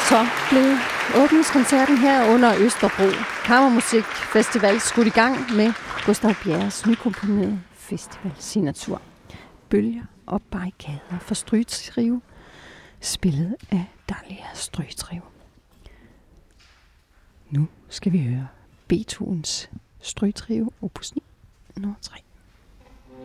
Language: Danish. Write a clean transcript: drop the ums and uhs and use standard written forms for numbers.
Så blev åbningskoncerten her under Østerbro Kammermusikfestival skudt i gang med Gustav Bjerres nykomponerede festivalsignatur. Bølger og barrikader for strygetrio, spillet af Dahlia Strygetrio. Nu skal vi høre Beethovens Strygetrio opus 9, nummer 3.